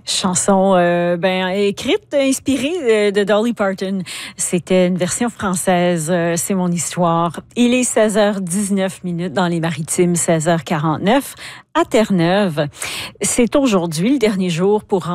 Chanson écrite, inspirée de Dolly Parton. C'était une version française, C'est mon histoire. Il est 16h19 dans les Maritimes, 16h49 à Terre-Neuve. C'est aujourd'hui le dernier jour pour